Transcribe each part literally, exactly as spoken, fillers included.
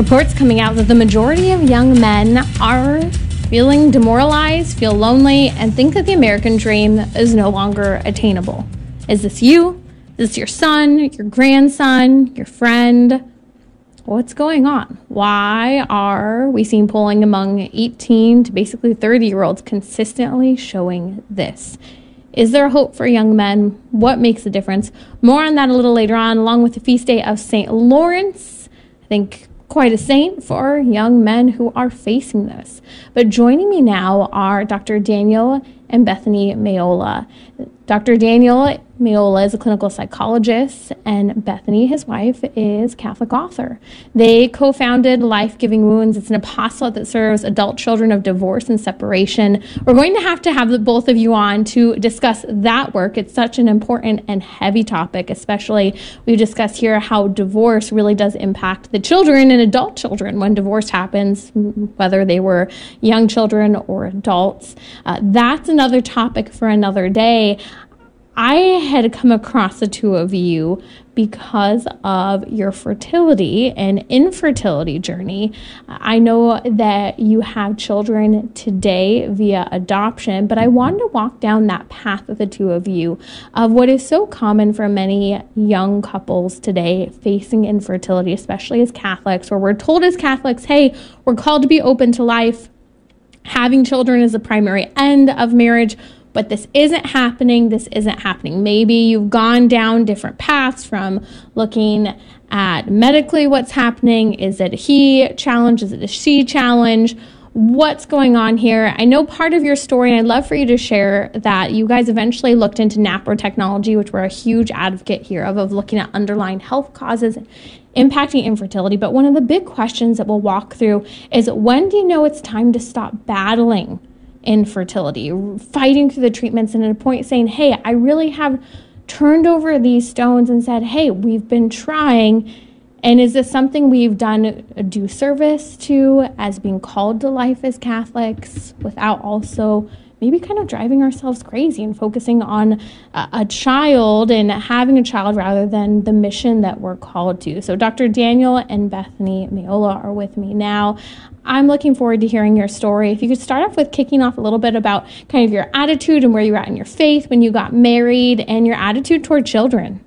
Reports coming out that the majority of young men are feeling demoralized, feel lonely, and think that the American dream is no longer attainable. Is this you? Is this your son, your grandson, your friend? What's going on? Why are we seeing polling among eighteen to basically thirty-year-olds consistently showing this? Is there hope for young men? What makes a difference? More on that a little later on, along with the feast day of Saint Lawrence. I think quite a saint for young men who are facing this. But joining me now are Doctor Daniel and Bethany Mayola. Doctor Daniel Mayola is a clinical psychologist, and Bethany, his wife, is Catholic author. They co-founded Life Giving Wounds. It's an apostolate that serves adult children of divorce and separation. We're going to have to have the both of you on to discuss that work. It's such an important and heavy topic, especially we discuss here how divorce really does impact the children and adult children when divorce happens, whether they were young children or adults. Uh, that's another topic for another day. I had come across the two of you because of your fertility and infertility journey. I know that you have children today via adoption, but I wanted to walk down that path with the two of you of what is so common for many young couples today facing infertility, especially as Catholics, where we're told as Catholics, hey, we're called to be open to life. Having children is the primary end of marriage. But this isn't happening. This isn't happening. Maybe you've gone down different paths from looking at medically what's happening. Is it a he challenge? Is it a she challenge? What's going on here? I know part of your story, and I'd love for you to share that you guys eventually looked into NaPro technology, which we're a huge advocate here of, of looking at underlying health causes impacting infertility. But one of the big questions that we'll walk through is, when do you know it's time to stop battling infertility, fighting through the treatments, and at a point saying, hey, I really have turned over these stones and said, hey, we've been trying, and is this something we've done a due service to as being called to life as Catholics without also maybe kind of driving ourselves crazy and focusing on a, a child and having a child rather than the mission that we're called to? So Doctor Daniel and Bethany Mayola are with me now. I'm looking forward to hearing your story. If you could start off with kicking off a little bit about kind of your attitude and where you were at in your faith when you got married and your attitude toward children.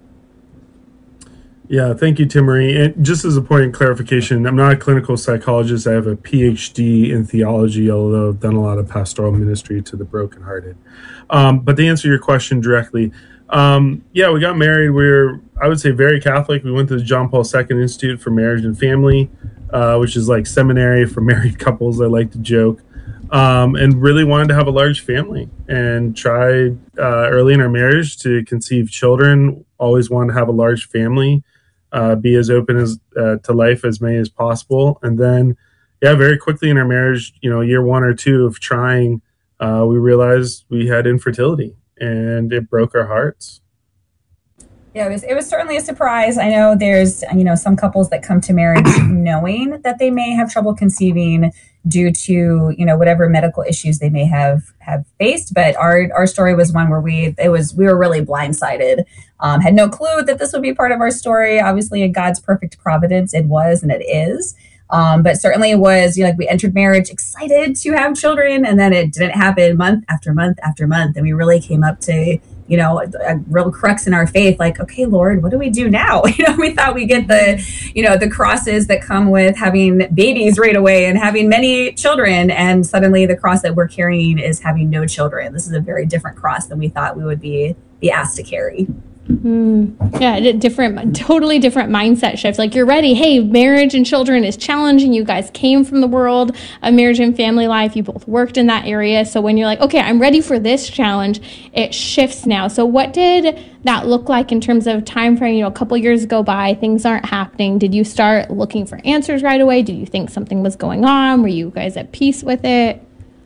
Yeah, thank you, Timmerie. And just as a point of clarification, I'm not a clinical psychologist. I have a P H D in theology, although I've done a lot of pastoral ministry to the brokenhearted. Um, but to answer your question directly, um, yeah, we got married. We were, I would say, very Catholic. We went to the John Paul the Second Institute for Marriage and Family, uh, which is like seminary for married couples, I like to joke, um, and really wanted to have a large family and tried uh, early in our marriage to conceive children, always wanted to have a large family. Uh, be as open as uh, to life as many as possible. And then, yeah, very quickly in our marriage, you know, year one or two of trying, uh, we realized we had infertility, and it broke our hearts. Yeah, it was, it was certainly a surprise. I know there's, you know, some couples that come to marriage knowing that they may have trouble conceiving due to, you know, whatever medical issues they may have have faced. But our our story was one where we it was we were really blindsided, um, had no clue that this would be part of our story. Obviously, in God's perfect providence, it was and it is. Um, but certainly it was, you know, like we entered marriage excited to have children, and then it didn't happen month after month after month. And we really came up to, you know, a, a real crux in our faith, like, okay, Lord, what do we do now? You know, we thought we get the, you know, the crosses that come with having babies right away and having many children. And suddenly the cross that we're carrying is having no children. This is a very different cross than we thought we would be, be asked to carry. Mm, yeah, different, totally different mindset shift. Like, you're ready. Hey, marriage and children is challenging. You guys came from the world of marriage and family life. You both worked in that area. So when you're like, okay, I'm ready for this challenge, it shifts now. So what did that look like in terms of time frame? You know, a couple years go by, things aren't happening. Did you start looking for answers right away? Did you think something was going on? Were you guys at peace with it?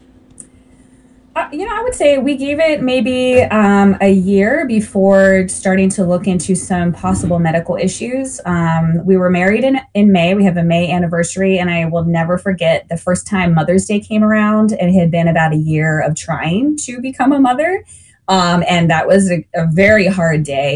Uh, you know, I would say we gave it maybe um, a year before starting to look into some possible medical issues. Um, we were married in, in May. We have a May anniversary, and I will never forget the first time Mother's Day came around. It had been about a year of trying to become a mother. Um, and that was a, a very hard day.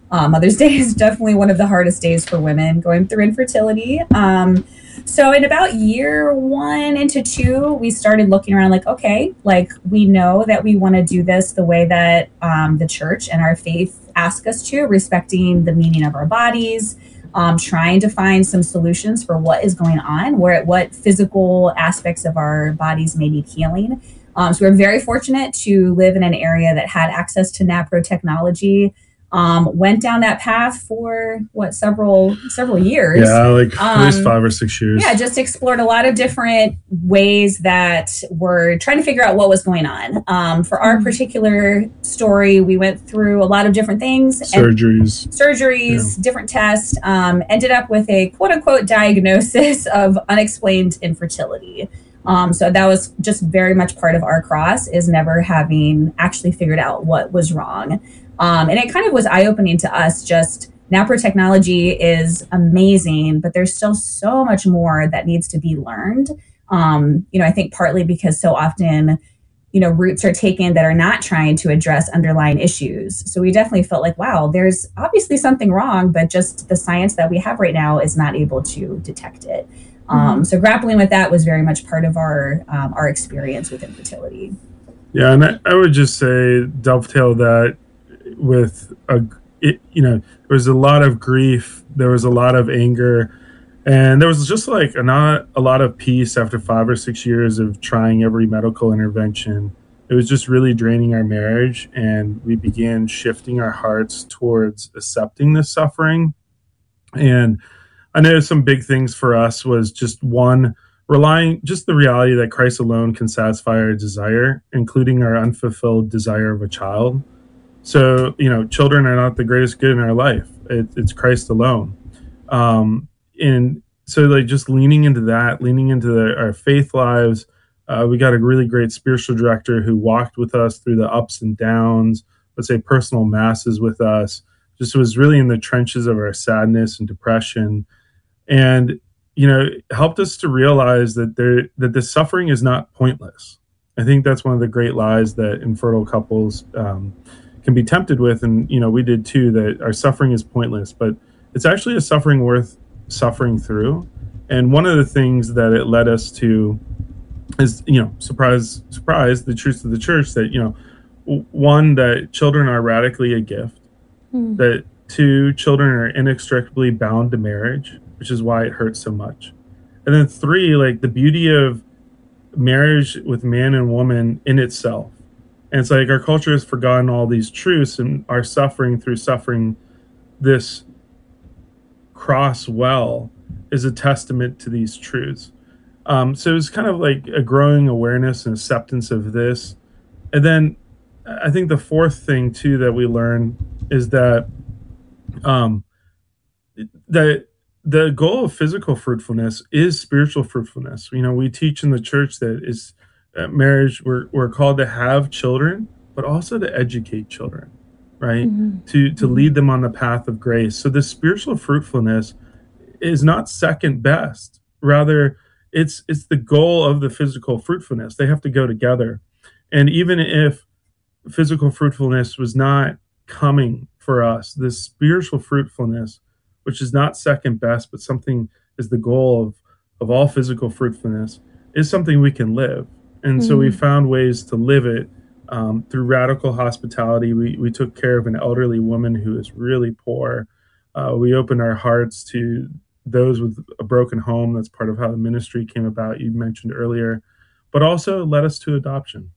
Uh, Mother's Day is definitely one of the hardest days for women going through infertility. Um, so in about year one into two, we started looking around like, okay, like we know that we want to do this the way that um, the church and our faith ask us to, respecting the meaning of our bodies, um, trying to find some solutions for what is going on, where what physical aspects of our bodies may need healing. Um, so we're very fortunate to live in an area that had access to NaPro technology. Um, went down that path for what several several years. Yeah, like um, at least five or six years. Yeah, just explored a lot of different ways that we're trying to figure out what was going on. Um, for our particular story, we went through a lot of different things. Surgeries. And surgeries, yeah. different tests. Um, ended up with a quote unquote diagnosis of unexplained infertility. Um, so that was just very much part of our cross, is never having actually figured out what was wrong. Um, and it kind of was eye-opening to us. Just NaPro technology is amazing, but there's still so much more that needs to be learned. Um, you know, I think partly because so often, you know, routes are taken that are not trying to address underlying issues. So we definitely felt like, wow, there's obviously something wrong, but just the science that we have right now is not able to detect it. Mm-hmm. Um, so grappling with that was very much part of our um, our experience with infertility. Yeah, and I, I would just say dovetail that with a, it, you know, there was a lot of grief, there was a lot of anger, and there was just like a not a lot of peace after five or six years of trying every medical intervention. It was just really draining our marriage, and we began shifting our hearts towards accepting this suffering. And I know some big things for us was just one, relying just the reality that Christ alone can satisfy our desire, including our unfulfilled desire of a child. So, you know, children are not the greatest good in our life. It, it's Christ alone. Um, and so like just leaning into that, leaning into the, our faith lives. Uh, we got a really great spiritual director who walked with us through the ups and downs, let's say personal masses with us, just was really in the trenches of our sadness and depression. And, you know, helped us to realize that there, that the suffering is not pointless. I think that's one of the great lies that infertile couples, um, can be tempted with, and you know we did too, that our suffering is pointless, but it's actually a suffering worth suffering through. And one of the things that it led us to is, you know, surprise, surprise, the truth of the church, that, you know, one, that children are radically a gift, mm. that two, children are inextricably bound to marriage, which is why it hurts so much. And then three, like the beauty of marriage with man and woman in itself. And it's like our culture has forgotten all these truths, and our suffering through suffering this cross well is a testament to these truths. Um, so it's kind of like a growing awareness and acceptance of this. And then I think the fourth thing too that we learn is that um, that the goal of physical fruitfulness is spiritual fruitfulness. You know, we teach in the church that is At marriage, we're we're called to have children, but also to educate children, right? Mm-hmm. To to mm-hmm. lead them on the path of grace. So this spiritual fruitfulness is not second best. Rather, it's it's the goal of the physical fruitfulness. They have to go together. And even if physical fruitfulness was not coming for us, this spiritual fruitfulness, which is not second best, but something is the goal of, of all physical fruitfulness, is something we can live. And so we found ways to live it um, through radical hospitality. We we took care of an elderly woman who is really poor. Uh, we opened our hearts to those with a broken home. That's part of how the ministry came about, you mentioned earlier, but also led us to adoption.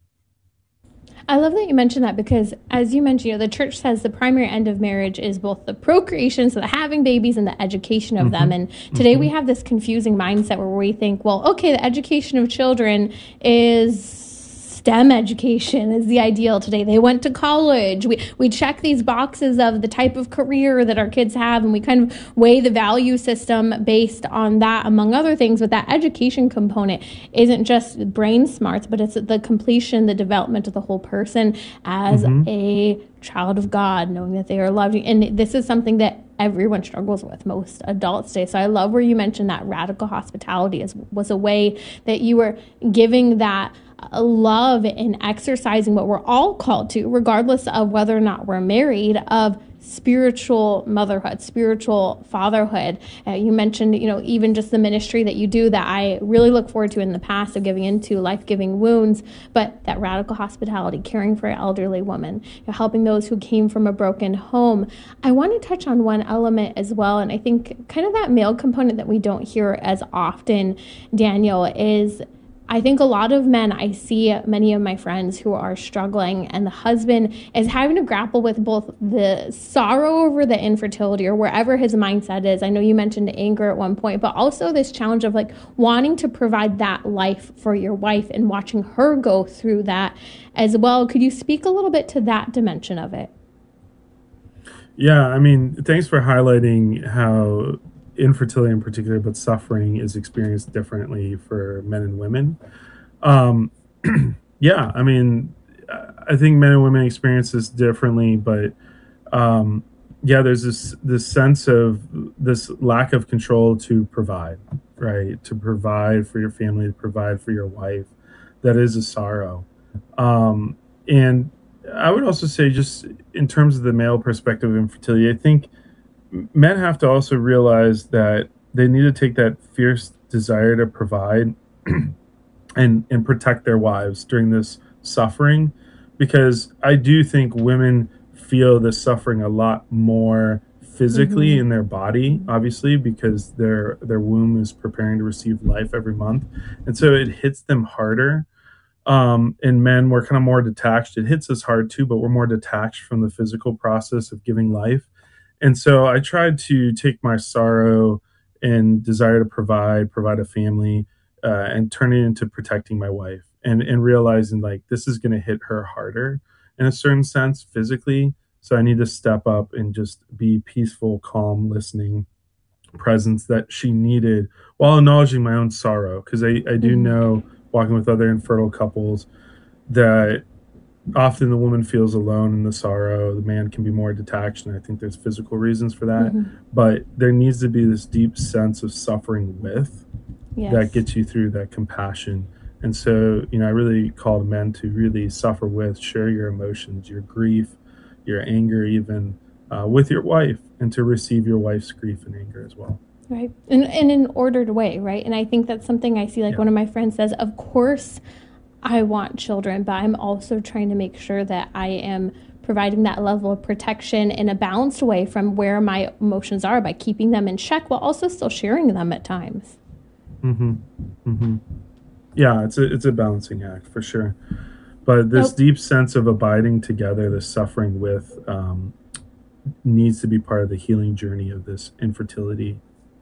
I love that you mentioned that, because as you mentioned, you know, the church says the primary end of marriage is both the procreation, so the having babies, and the education of mm-hmm. them. And today mm-hmm. we have this confusing mindset where we think, well, okay, the education of children is STEM education is the ideal today. They went to college. We we check these boxes of the type of career that our kids have, and we kind of weigh the value system based on that, among other things. But that education component isn't just brain smarts, but it's the completion, the development of the whole person as mm-hmm. a child of God, knowing that they are loved. And this is something that everyone struggles with, most adults today. So I love where you mentioned that radical hospitality is, was a way that you were giving that love and exercising what we're all called to, regardless of whether or not we're married, of spiritual motherhood, spiritual fatherhood. Uh, you mentioned, you know, even just the ministry that you do that I really look forward to in the past of giving into life-giving wounds, but that radical hospitality, caring for an elderly woman, you know, helping those who came from a broken home. I want to touch on one element as well, and I think kind of that male component that we don't hear as often, Daniel, is I think a lot of men, I see many of my friends who are struggling, and the husband is having to grapple with both the sorrow over the infertility or wherever his mindset is. I know you mentioned anger at one point, but also this challenge of like wanting to provide that life for your wife and watching her go through that as well. Could you speak a little bit to that dimension of it? Yeah, I mean, thanks for highlighting how infertility in particular, but suffering is experienced differently for men and women. Um, yeah, I mean, I think men and women experience this differently, but um, yeah, there's this this sense of this lack of control to provide, right? To provide for your family, to provide for your wife. That is a sorrow. Um, and I would also say, just in terms of the male perspective of infertility, I think men have to also realize that they need to take that fierce desire to provide and and protect their wives during this suffering, because I do think women feel this suffering a lot more physically mm-hmm. in their body, obviously, because their their womb is preparing to receive life every month, and so it hits them harder. Um, and men, we're kind of more detached. It hits us hard too, but we're more detached from the physical process of giving life. And so I tried to take my sorrow and desire to provide, provide a family, uh, and turn it into protecting my wife, and, and realizing like this is going to hit her harder in a certain sense physically. So I need to step up and just be peaceful, calm, listening presence that she needed while acknowledging my own sorrow. Because I, I do know, walking with other infertile couples, that often the woman feels alone in the sorrow. The man can be more detached, and I think there's physical reasons for that. Mm-hmm. But there needs to be this deep sense of suffering with yes. that gets you through that compassion. And so, you know, I really call men to really suffer with, share your emotions, your grief, your anger, even uh, with your wife, and to receive your wife's grief and anger as well. Right. In, in an ordered way, right? And I think that's something I see, like yeah. one of my friends says, of course, I want children, but I'm also trying to make sure that I am providing that level of protection in a balanced way from where my emotions are by keeping them in check while also still sharing them at times. Mm-hmm. Mm-hmm. Yeah, it's a, it's a balancing act for sure. But this nope. deep sense of abiding together, this suffering with, um, needs to be part of the healing journey of this infertility.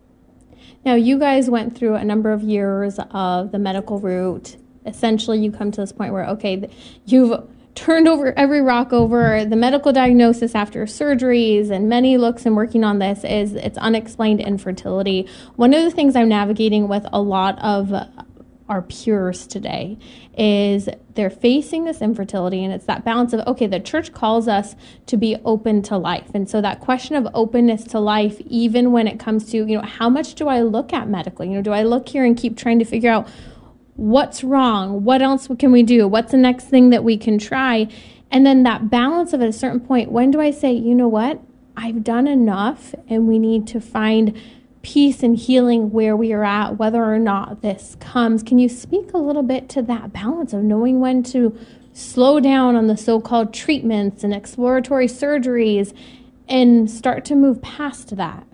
Now, you guys went through a number of years of the medical route. Essentially, you come to this point where, okay, you've turned over every rock over. The medical diagnosis after surgeries and many looks and working on this is it's unexplained infertility. One of the things I'm navigating with a lot of our peers today is they're facing this infertility, and it's that balance of, okay, the church calls us to be open to life. And so that question of openness to life, even when it comes to, you know, how much do I look at medically? You know, do I look here and keep trying to figure out what's wrong? What else can we do? What's the next thing that we can try? And then that balance of at a certain point, when do I say, you know what, I've done enough and we need to find peace and healing where we are at, whether or not this comes. Can you speak a little bit to that balance of knowing when to slow down on the so-called treatments and exploratory surgeries and start to move past that?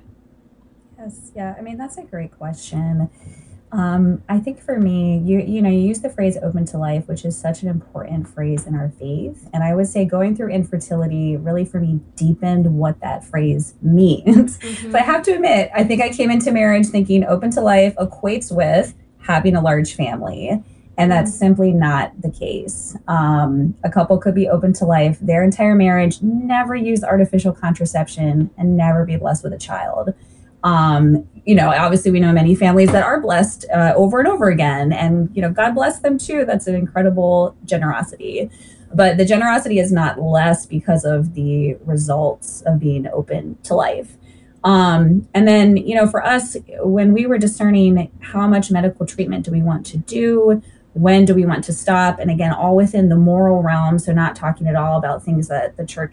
Yes, yeah. I mean, that's a great question. Um, I think for me, you you know, you use the phrase open to life, which is such an important phrase in our faith. And I would say going through infertility really for me deepened what that phrase means. Mm-hmm. So I have to admit, I think I came into marriage thinking open to life equates with having a large family. And that's simply not the case. Um, a couple could be open to life their entire marriage, never use artificial contraception, and never be blessed with a child. Um, you know, obviously we know many families that are blessed uh, over and over again, and, you know, God bless them too. That's an incredible generosity. But the generosity is not less because of the results of being open to life. Um, and then, you know, for us, when we were discerning how much medical treatment do we want to do, when do we want to stop? And again, all within the moral realm. So not talking at all about things that the church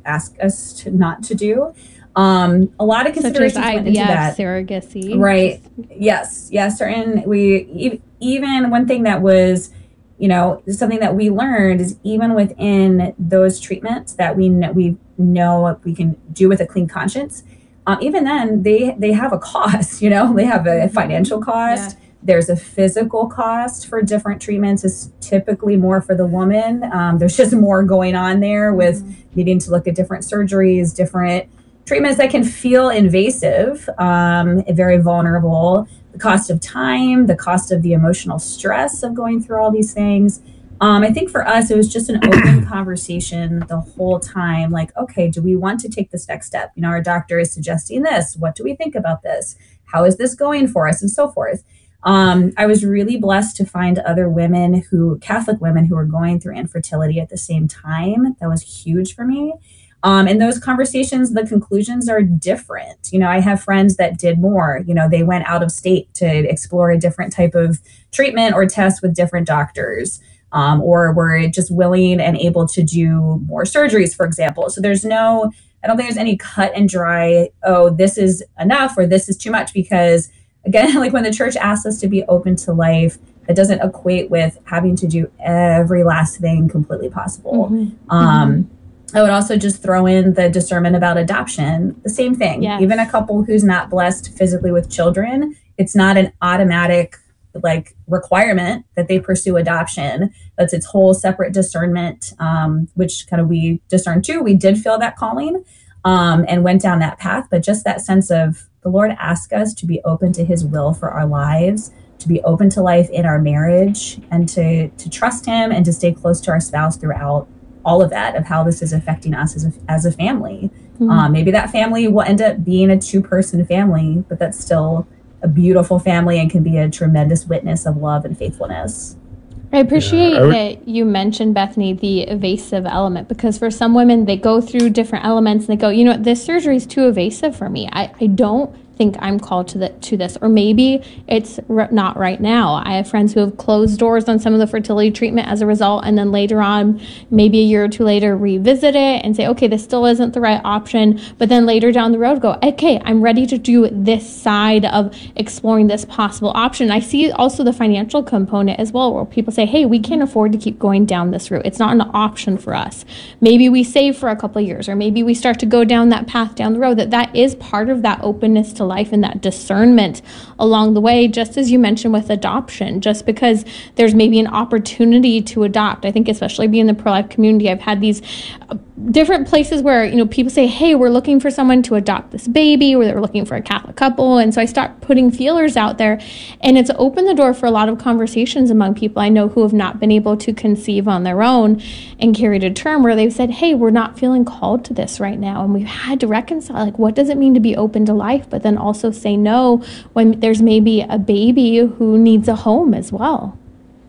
ask us to not to do. Um, a lot of considerations Such as went into I V F, that. surrogacy. Right. Yes. Yes. Certain, we, even one thing that was, you know, something that we learned is even within those treatments that we know, we know we can do with a clean conscience, um, even then they, they have a cost, you know, they have a financial cost. Yeah. There's a physical cost for different treatments. It's typically more for the woman. Um, there's just more going on there with mm-hmm. needing to look at different surgeries, different treatments that can feel invasive, um, very vulnerable, the cost of time, the cost of the emotional stress of going through all these things. Um, I think for us, it was just an open conversation the whole time. Like, okay, do we want to take this next step? You know, our doctor is suggesting this. What do we think about this? How is this going for us? And so forth. Um, I was really blessed to find other women who, Catholic women who were going through infertility at the same time. That was huge for me. Um, and those conversations, the conclusions are different. You know, I have friends that did more. You know, they went out of state to explore a different type of treatment or test with different doctors, um, or were just willing and able to do more surgeries, for example. So there's no, I don't think there's any cut and dry, oh, this is enough or this is too much, because again, like when the church asks us to be open to life, that doesn't equate with having to do every last thing completely possible. Mm-hmm. Um, mm-hmm. I would also just throw in the discernment about adoption. The same thing. Yes. Even a couple who's not blessed physically with children, it's not an automatic like requirement that they pursue adoption. That's its whole separate discernment, um, which kind of we discerned too. We did feel that calling um, and went down that path. But just that sense of the Lord asked us to be open to his will for our lives, to be open to life in our marriage, and to to trust him and to stay close to our spouse throughout all of that, of how this is affecting us as a, as a family. Mm-hmm. Um, maybe that family will end up being a two-person family, but that's still a beautiful family and can be a tremendous witness of love and faithfulness. I appreciate yeah, I would... that you mentioned, Bethany, the evasive element, because for some women, they go through different elements and they go, you know what, this surgery is too evasive for me. I, I don't think I'm called to the, to this, or maybe it's r- not right now. I have friends who have closed doors on some of the fertility treatment as a result, and then later on, maybe a year or two later, revisit it and say, okay, this still isn't the right option, but then later down the road go, okay, I'm ready to do this side of exploring this possible option. I see also the financial component as well, where people say, hey, we can't afford to keep going down this route. It's not an option for us. Maybe we save for a couple of years, or maybe we start to go down that path down the road. That that is part of that openness to life and that discernment along the way, just as you mentioned with adoption. Just because there's maybe an opportunity to adopt, I think especially being in the pro-life community, I've had these different places where, you know, people say, hey, we're looking for someone to adopt this baby, or they're looking for a Catholic couple. And so I start putting feelers out there, and it's opened the door for a lot of conversations among people I know who have not been able to conceive on their own and carry to term, where they've said, hey, we're not feeling called to this right now. And we've had to reconcile, like, what does it mean to be open to life, but then also say no when there's maybe a baby who needs a home as well.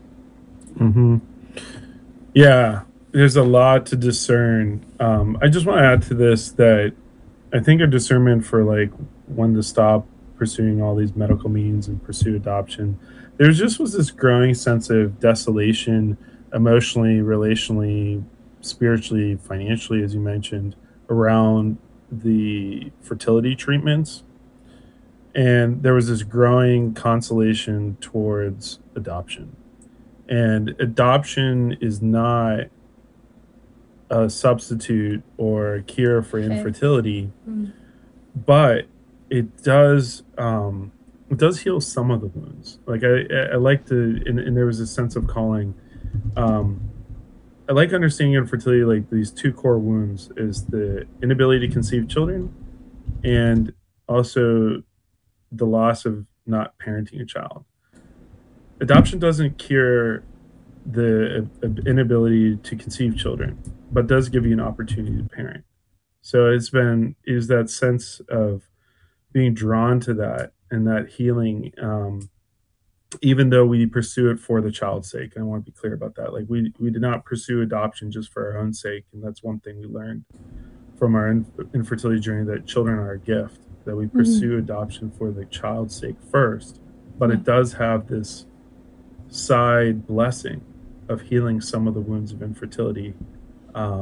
Mm-hmm. Yeah. There's a lot to discern. Um, I just want to add to this that I think a discernment for like when to stop pursuing all these medical means and pursue adoption. There just was this growing sense of desolation, emotionally, relationally, spiritually, financially, as you mentioned, around the fertility treatments. And there was this growing consolation towards adoption. And adoption is not a substitute or a cure for okay. infertility, mm. but it does um, it does heal some of the wounds. Like I, I like to, and, and there was a sense of calling. Um, I like understanding infertility like these two core wounds is the inability to conceive children, and also the loss of not parenting a child. Adoption doesn't cure the inability to conceive children, but does give you an opportunity to parent. So it's been, is that sense of being drawn to that and that healing, um, even though we pursue it for the child's sake. And I want to be clear about that. Like we, we did not pursue adoption just for our own sake. And that's one thing we learned from our infertility journey, that children are a gift, that we pursue mm-hmm. adoption for the child's sake first, but it does have this side blessing of healing some of the wounds of infertility, um,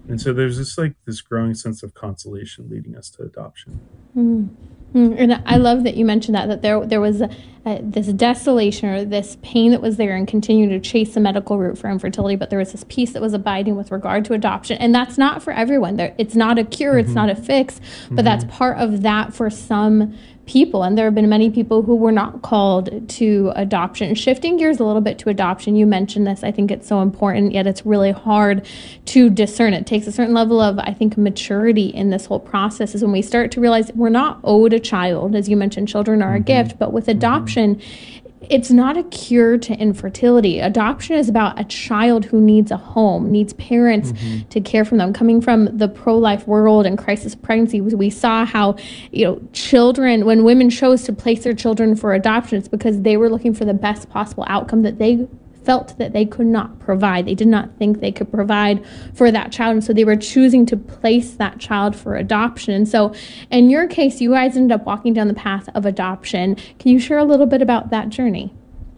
And so there's this like this growing sense of consolation leading us to adoption. Mm. Mm. And I love that you mentioned that, that there there was a, a, this desolation or this pain that was there and continued to chase the medical route for infertility, but there was this peace that was abiding with regard to adoption. And that's not for everyone. There, it's not a cure, mm-hmm. it's not a fix, but mm-hmm. that's part of that for some people. And there have been many people who were not called to adoption. Shifting gears a little bit to adoption, you mentioned this. I think it's so important, yet it's really hard to discern. It takes a certain level of, I think, maturity in this whole process is when we start to realize we're not owed a child. As you mentioned, children are mm-hmm. a gift, but with adoption, it's not a cure to infertility. Adoption is about a child who needs a home, needs parents mm-hmm. to care for them. Coming from the pro-life world and crisis pregnancy, we saw how, you know, children, when women chose to place their children for adoption, it's because they were looking for the best possible outcome that they felt that they could not provide. They did not think they could provide for that child. And so they were choosing to place that child for adoption. And so in your case, you guys ended up walking down the path of adoption. Can you share a little bit about that journey?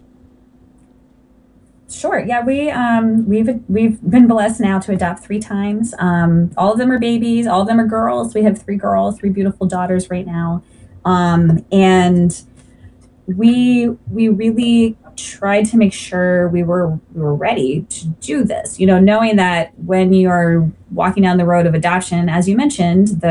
Sure. Yeah, we um, we've we've been blessed now to adopt three times. Um, all of them are babies. All of them are girls. We have three girls, three beautiful daughters right now, um, and we we really tried to make sure we were we were ready to do this. You know, knowing that when you're walking down the road of adoption, as you mentioned, the